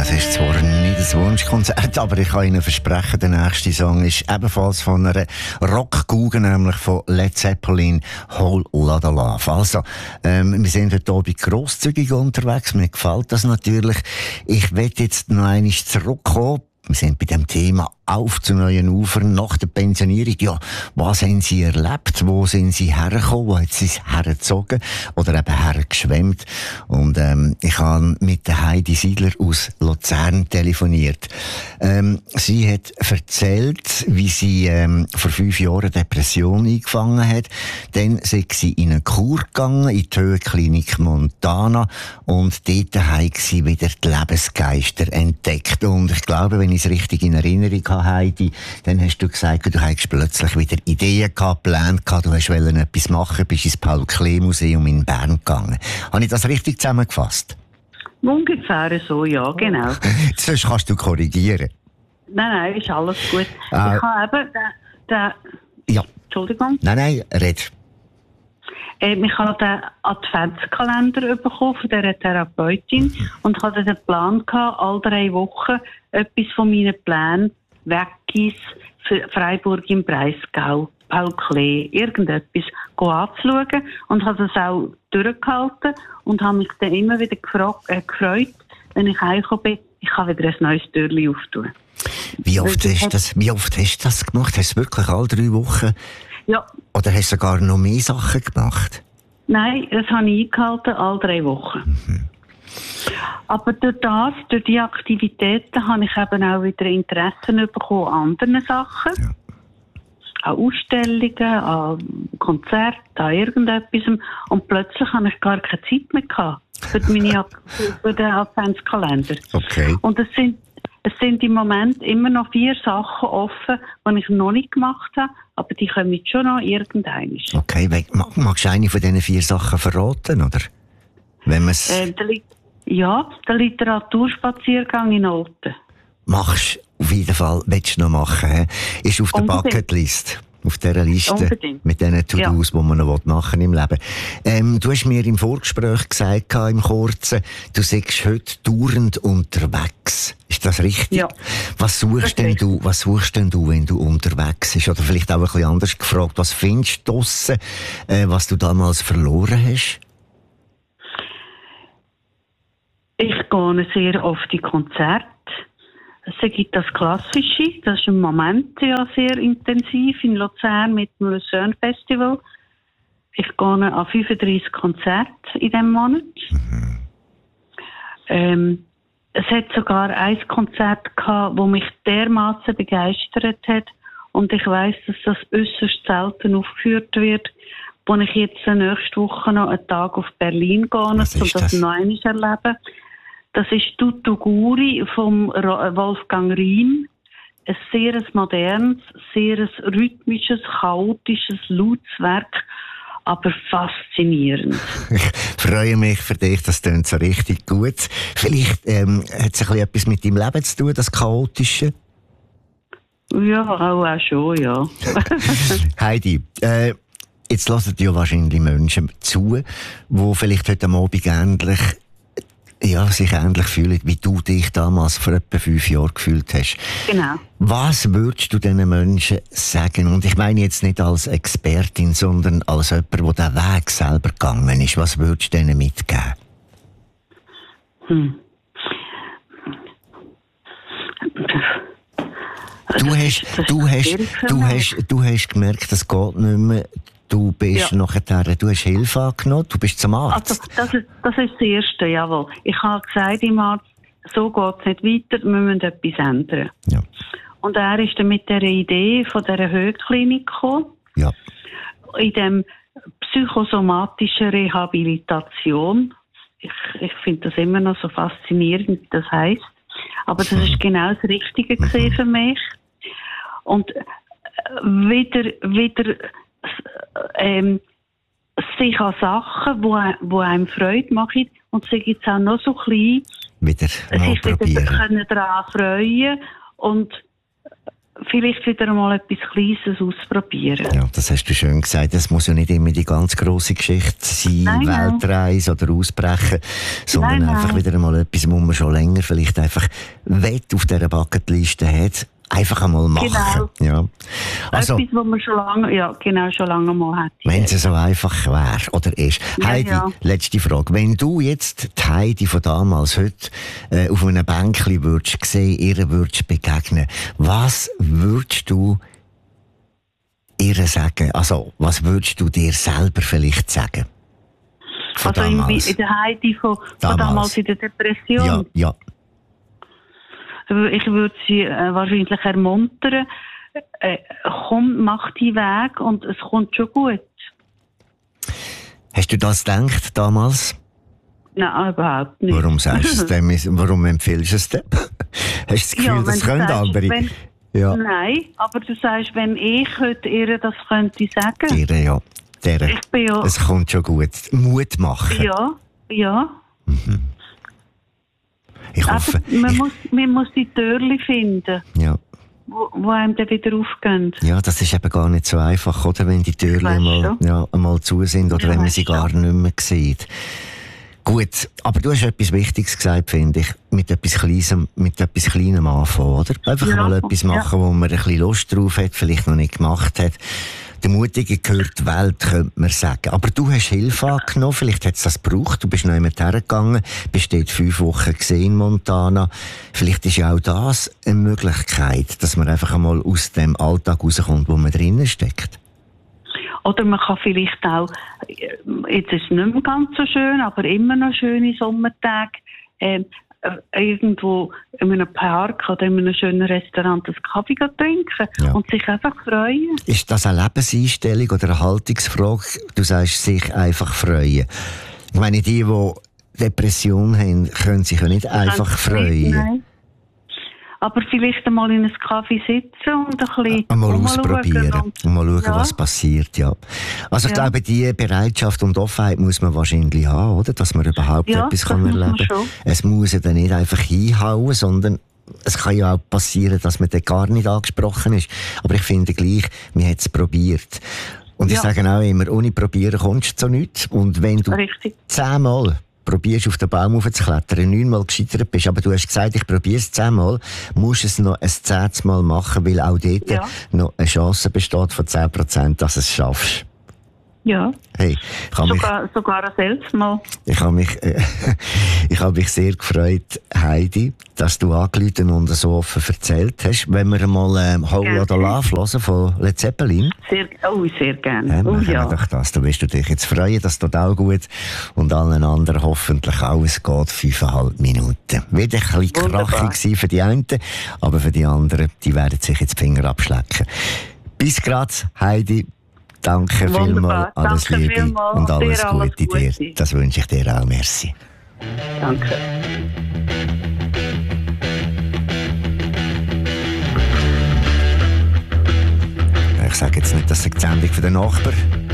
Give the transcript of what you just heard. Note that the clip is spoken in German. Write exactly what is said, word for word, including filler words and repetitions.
Das ist zwar nicht ein Wunschkonzert, aber ich kann Ihnen versprechen, der nächste Song ist ebenfalls von einer Rockgugge, nämlich von Led Zeppelin, Whole Lotta Love. Also, ähm, wir sind heute Abend grosszügig unterwegs, mir gefällt das natürlich. Ich will jetzt noch einmal zurückkommen. Wir sind bei dem Thema auf zu neuen Ufern nach der Pensionierung. Ja, was haben Sie erlebt? Wo sind Sie hergekommen? Wo hat Sie hergezogen? Oder eben hergeschwemmt? Und ähm, ich habe mit der Heidi Siedler aus Luzern telefoniert. Ähm, sie hat erzählt, wie sie ähm, vor fünf Jahren Depression eingefangen hat. Dann ist sie in eine Kur gegangen, in die Höhenklinik Montana. Und dort hat sie wieder die Lebensgeister entdeckt. Und ich glaube, wenn ich es richtig in Erinnerung habe, Heidi, dann hast du gesagt, du hast plötzlich wieder Ideen gehabt, Pläne gehabt, du hast etwas machen, bist ins Paul-Klee-Museum in Bern gegangen. Habe ich das richtig zusammengefasst? Ungefähr so, ja, genau. Sonst kannst du korrigieren. Nein, nein, ist alles gut. Äh, ich habe eben den, den ja. Entschuldigung. Nein, nein, red. Ähm, ich habe den Adventskalender bekommen von dieser Therapeutin mhm. und hatte den Plan gehabt, alle drei Wochen etwas von meinen Plänen weg ist für Freiburg im Breisgau, Paul Klee, irgendetwas anzuschauen und habe das auch durchgehalten und habe mich dann immer wieder gefragt, äh, gefreut, wenn ich heimgekommen bin, ich kann wieder ein neues Türchen auftun. Wie oft, hast du das, wie oft hast du das gemacht? Hast du wirklich alle drei Wochen? Ja. Oder hast du sogar noch mehr Sachen gemacht? Nein, das habe ich eingehalten, alle drei Wochen. Mhm. Aber durch das, durch die Aktivitäten, habe ich eben auch wieder Interessen bekommen an anderen Sachen. Ja. An Ausstellungen, an Konzerten, an irgendetwas. Und plötzlich habe ich gar keine Zeit mehr gehabt für, meine, für den Adventskalender. Okay. Und es sind, es sind im Moment immer noch vier Sachen offen, die ich noch nicht gemacht habe, aber die kommen jetzt schon noch irgendwann. Okay, magst du eine von diesen vier Sachen verraten, oder? Wenn man's äh, der ja, der Literaturspaziergang in Olten. Machst auf jeden Fall, willst du noch machen, he? Ist auf der Bucketlist. Auf dieser Liste. Unbedingt. Mit diesen To-Dos, ja. Die man noch machen im Leben. Ähm, du hast mir im Vorgespräch gesagt, im Kurzen, du seist heute dauernd unterwegs. Ist das richtig? Ja. Was suchst denn du, was suchst denn du, wenn du unterwegs bist? Oder vielleicht auch ein bisschen anders gefragt, was findest du draussen, äh, was du damals verloren hast? Ich gehe sehr oft in Konzerte. Es gibt das Klassische, das ist im Moment ja sehr intensiv in Luzern mit dem Lucerne Festival. Ich gehe an fünfunddreissig Konzerte in diesem Monat. Mhm. Ähm, es hat sogar ein Konzert gehabt, das mich dermaßen begeistert hat. Und ich weiss, dass das äußerst selten aufgeführt wird, wo ich jetzt nächste Woche noch einen Tag auf Berlin gehe, um das noch einmal zu erleben. Das ist Tutuguri vom Wolfgang Riem. Ein sehr modernes, sehr rhythmisches, chaotisches, lautes Werk, aber faszinierend. Ich freue mich für dich, das klingt so richtig gut. Vielleicht ähm, hat es etwas mit deinem Leben zu tun, das Chaotische? Ja, auch, auch schon, ja. Heidi, äh, jetzt hören ja wahrscheinlich Menschen zu, die vielleicht heute Abend ähnlich ja, sich ähnlich fühlen, wie du dich damals vor etwa fünf Jahren gefühlt hast. Genau. Was würdest du diesen Menschen sagen? Und ich meine jetzt nicht als Expertin, sondern als jemand, der den Weg selber gegangen ist. Was würdest du denen mitgeben? Hm. Du hast, du hast, du hast, du hast gemerkt, es geht nicht mehr. Du bist ja. nachher, du hast Hilfe angenommen, du bist zum Arzt. Also, das ist, das ist das Erste, jawohl. Ich habe gesagt dem Arzt, so geht es nicht weiter, wir müssen etwas ändern. Ja. Und er ist dann mit dieser Idee von dieser Höhenklinik gekommen. Ja. In dem psychosomatischen Rehabilitation. Ich, ich finde das immer noch so faszinierend, wie das heisst. Aber das ist genau das Richtige gewesen für mich. Und wieder, wieder, ähm, sich an Sachen, die wo einem Freude machen, und sie gibt es auch noch so klein, wieder mal sich probieren. wieder daran freuen und vielleicht wieder mal etwas Kleines ausprobieren. Ja, das hast du schön gesagt. Es muss ja nicht immer die ganz grosse Geschichte sein, nein, Weltreise nein. oder Ausbrechen, sondern nein, einfach nein. wieder mal etwas, wo man schon länger vielleicht einfach wett auf dieser Bucketliste hat. Einfach einmal machen. Genau. Ja. Also, etwas, was man schon lange, ja, genau, schon lange mal hat. Wenn es so einfach wäre oder ist. Ja, Heidi, ja. letzte Frage. Wenn du jetzt die Heidi von damals heute äh, auf einem Bänkchen würdest sehen, ihr würdest begegnen, was würdest du ihr sagen? Also, was würdest du dir selber vielleicht sagen? Von also damals. In der Heidi von, von damals. damals in der Depression? Ja, ja. Ich würde sie äh, wahrscheinlich ermuntern, äh, komm, mach deinen Weg und es kommt schon gut. Hast du das gedacht damals? Nein, überhaupt nicht. Warum sagst du es denn? Warum empfiehlst du es denn? Hast du das Gefühl, ja, das können sagst, andere? Wenn, ja. Nein, aber du sagst, wenn ich heute ihr das könnte sagen. Ihr, ja. Der, ich bin ja. Es kommt schon gut. Mut machen. Ja, ja. Mhm. Ich hoffe, aber man, ich, muss, man muss die Türchen finden, ja. wo, wo einem dann wieder aufgehen. Ja, das ist eben gar nicht so einfach, oder? Wenn die Türchen einmal, ja, einmal zu sind oder ja, wenn man sie gar nicht mehr sieht. Gut, aber du hast etwas Wichtiges gesagt, finde ich. Mit etwas Kleinem, mit etwas Kleinem anfangen, oder? Einfach ja, mal etwas machen, ja. wo man ein bisschen Lust drauf hat, vielleicht noch nicht gemacht hat. Der Mutige gehört die Welt, könnte man sagen. Aber du hast Hilfe angenommen, vielleicht hat es das gebraucht. Du bist noch jemand hergegangen, bist dort fünf Wochen gesehen in Montana. Vielleicht ist ja auch das eine Möglichkeit, dass man einfach einmal aus dem Alltag rauskommt, wo man drinnen steckt. Oder man kann vielleicht auch, jetzt ist es nicht mehr ganz so schön, aber immer noch schöne Sommertage, äh, irgendwo in einem Park oder in einem schönen Restaurant einen Kaffee trinken ja. und sich einfach freuen. Ist das eine Lebenseinstellung oder eine Haltungsfrage? Du sagst, sich einfach freuen. Ich meine, die, die Depression haben, können sich ja nicht das einfach freuen. Nicht, aber vielleicht einmal in einem Kaffee sitzen und ein bisschen einmal ausprobieren und, und mal schauen, ja. was passiert. Ja. Also ich ja. glaube, diese Bereitschaft und Offenheit muss man wahrscheinlich haben, oder? Dass man überhaupt ja, etwas kann erleben kann. Es muss ja dann nicht einfach hinhauen, sondern es kann ja auch passieren, dass man dann gar nicht angesprochen ist. Aber ich finde gleich, man hat es probiert. Und ja. ich sage auch immer, ohne probieren kommst du zu nichts. Und wenn du Richtig. zehnmal probierst auf den Baum hochzuklettern, neunmal gescheitert bist, aber du hast gesagt, ich probiere es zehnmal, musst es noch ein zehntes Mal machen, weil auch dort ja. noch eine Chance besteht von zehn Prozent, dass du es schaffst. Ja, hey, ich sogar, mich, sogar ein selbst Mal. Ich habe mich, äh, ich habe mich sehr gefreut, Heidi, dass du angerufen und so offen erzählt hast. Wenn wir mal ähm, «Whole Lotta Love» hören von Led Zeppelin. Sehr, oh, sehr gerne. Ja, oh, ja. Doch das. Da wirst du dich jetzt freuen, das tut auch gut. Und allen anderen hoffentlich auch. Es geht fünfeinhalb Minuten. Wird ein bisschen krachig für die einen, aber für die anderen, die werden sich jetzt die Finger abschlecken. Bis gerade, Heidi. Danke vielmals, alles Danke Liebe vielmal. Und alles dir Gute alles dir. Gute. Das wünsche ich dir auch. Merci. Danke. Ich sage jetzt nicht, dass es die Sendung für den Nachbarn